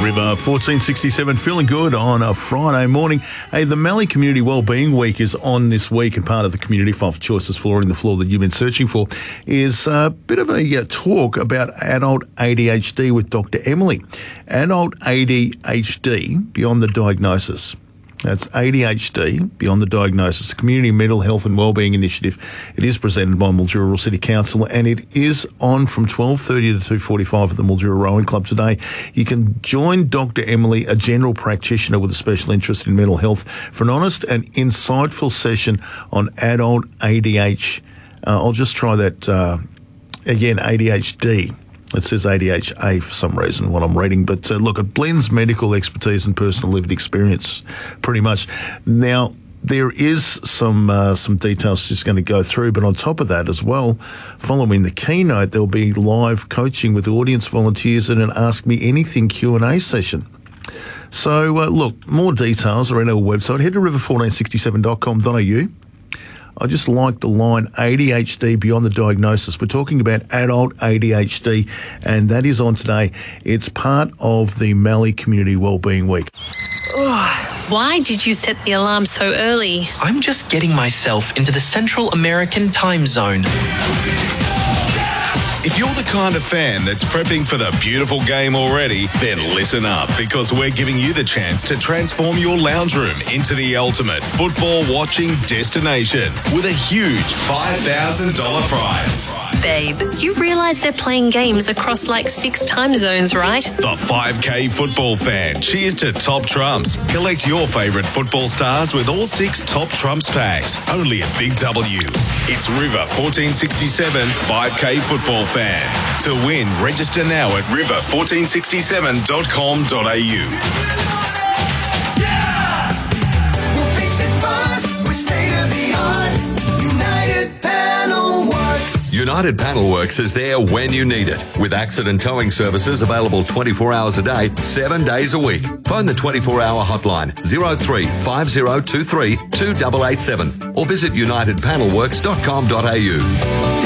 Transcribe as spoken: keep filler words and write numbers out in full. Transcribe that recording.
River fourteen sixty-seven, feeling good on a Friday morning. Hey, the Mallee Community Wellbeing Week is on this week, and part of the Community File for Choices Flooring the Floor that you've been searching for is a bit of a uh, talk about adult A D H D with Doctor Emily. Adult A D H D beyond the diagnosis. That's A D H D Beyond the Diagnosis, Community Mental Health and Wellbeing Initiative. It is presented by Mildura City Council, and it is on from twelve thirty to two forty-five at the Mildura Rowing Club today. You can join Doctor Emily, a general practitioner with a special interest in mental health, for an honest and insightful session on adult A D H D. Uh, I'll just try that uh, again, A D H D. It says A D H A for some reason, what I'm reading. But uh, look, it blends medical expertise and personal lived experience pretty much. Now, there is some uh, some details she's going to go through, but on top of that as well, following the keynote, there'll be live coaching with audience volunteers and an Ask Me Anything Q and A session. So, uh, look, more details are at our website. Head to river fourteen sixty-seven dot com dot a u. I just like the line A D H D Beyond the Diagnosis. We're talking about adult A D H D, and that is on today. It's part of the Mallee Community Wellbeing Week. Why did you set the alarm so early? I'm just getting myself into the Central American time zone. If you're the kind of fan that's prepping for the beautiful game already, then listen up, because we're giving you the chance to transform your lounge room into the ultimate football watching destination with a huge five thousand dollars prize. Babe, you realise they're playing games across like six time zones, right? The five K football fan. Cheers to Top Trumps. Collect your favourite football stars with all six Top Trumps packs. Only at Big W. It's River fourteen sixty-seven's five K football fan. To win, register now at river fourteen sixty-seven dot com dot a u. United Panel Works is there when you need it, with accident towing services available twenty-four hours a day, seven days a week. Phone the twenty-four hour hotline zero three five zero two three two eight eight seven or visit united panel works dot com dot a u.